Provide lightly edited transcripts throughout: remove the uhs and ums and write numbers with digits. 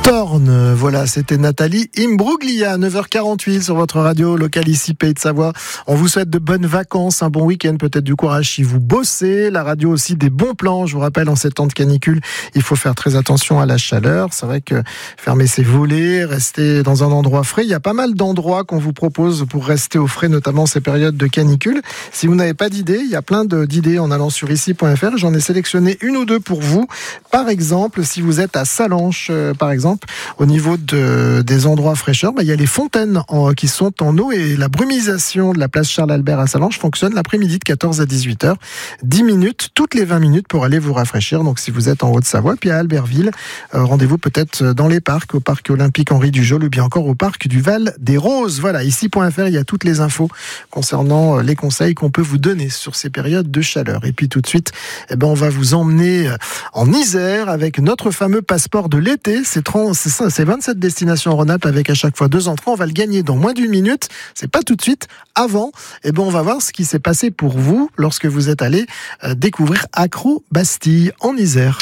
Torne. Voilà, c'était Nathalie Imbruglia, 9h48 sur votre radio locale ici, Pays de Savoie. On vous souhaite de bonnes vacances, un bon week-end, peut-être du courage si vous bossez. La radio aussi des bons plans. Je vous rappelle, en ces temps de canicule, il faut faire très attention à la chaleur. C'est vrai que fermer ses volets, rester dans un endroit frais. Il y a pas mal d'endroits qu'on vous propose pour rester au frais, notamment ces périodes de canicule. Si vous n'avez pas d'idées, il y a plein d'idées en allant sur ici.fr. J'en ai sélectionné une ou deux pour vous. Par exemple, si vous êtes à Sallanches, par exemple, au niveau des endroits fraîcheurs, il y a les fontaines qui sont en eau et la brumisation de la place Charles-Albert à Sallanches fonctionne l'après-midi de 14 à 18h. 10 minutes, toutes les 20 minutes pour aller vous rafraîchir. Donc si vous êtes en Haute-Savoie, puis à Albertville, rendez-vous peut-être dans les parcs, au parc olympique Henri Dujol ou bien encore au parc du Val des Roses. Voilà, ici.fr, il y a toutes les infos concernant les conseils qu'on peut vous donner sur ces périodes de chaleur. Et puis tout de suite, on va vous emmener en Isère avec notre fameux passeport de l'été. C'est 27 destinations en Rhône-Alpes avec à chaque fois 2 entrées. On va le gagner dans moins d'1 minute. C'est pas tout de suite. Avant, on va voir ce qui s'est passé pour vous lorsque vous êtes allé découvrir Accrobastille en Isère.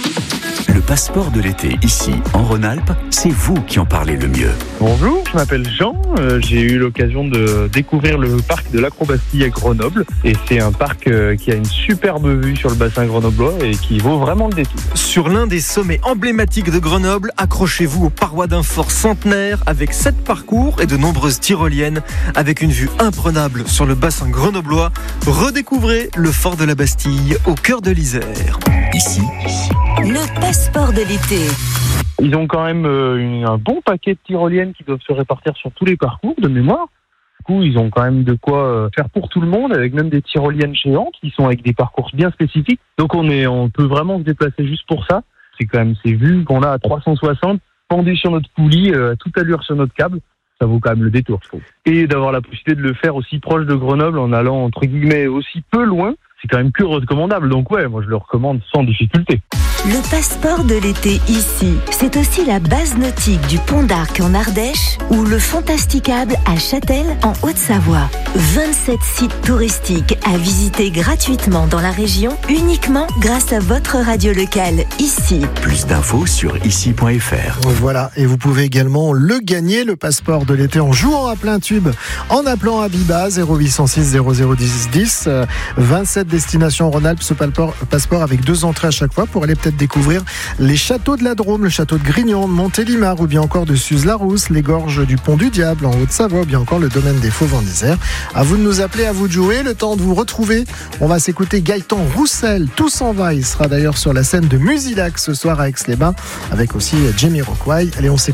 Le passeport de l'été, ici, en Rhône-Alpes, c'est vous qui en parlez le mieux. Bonjour, je m'appelle Jean. J'ai eu l'occasion de découvrir le parc de l'Acrobastille à Grenoble. Et c'est un parc qui a une superbe vue sur le bassin grenoblois et qui vaut vraiment le détour. Sur l'un des sommets emblématiques de Grenoble, accrochez-vous aux parois d'un fort centenaire avec 7 parcours et de nombreuses tyroliennes avec une vue imprenable sur le bassin grenoblois. Redécouvrez le fort de la Bastille au cœur de l'Isère. Ici, le passeport de l'été. Ils ont quand même un bon paquet de tyroliennes qui doivent se répartir sur tous les parcours de mémoire. Du coup, ils ont quand même de quoi faire pour tout le monde, avec même des tyroliennes géantes qui sont avec des parcours bien spécifiques. Donc on peut vraiment se déplacer juste pour ça. C'est quand même ces vues qu'on a à 360, pendues sur notre poulie, à toute allure sur notre câble. Ça vaut quand même le détour, je trouve. Et d'avoir la possibilité de le faire aussi proche de Grenoble en allant, entre guillemets, aussi peu loin, c'est quand même que recommandable. Donc ouais, moi je le recommande sans difficulté. Le passeport de l'été ici, c'est aussi la base nautique du Pont d'Arc en Ardèche ou le Fantasticable à Châtel en Haute-Savoie. 27 sites touristiques à visiter gratuitement dans la région uniquement grâce à votre radio locale ici. Plus d'infos sur ici.fr. Voilà, et vous pouvez également le gagner, le passeport de l'été, en jouant à plein tube, en appelant Abiba 0806 0010 10. 27 destinations Rhône-Alpes, ce passeport avec 2 entrées à chaque fois pour aller peut-être découvrir les châteaux de la Drôme, le château de Grignan, de Montélimar ou bien encore de Suze-la-Rousse, les gorges du Pont du Diable en Haute-Savoie ou bien encore le domaine des Fauves en Isère. À vous de nous appeler, à vous de jouer. Le temps de vous retrouver, on va s'écouter Gaëtan Roussel, Tout s'en va. Il sera d'ailleurs sur la scène de Musilac ce soir à Aix-les-Bains avec aussi Jamiroquai. Allez, on s'écoute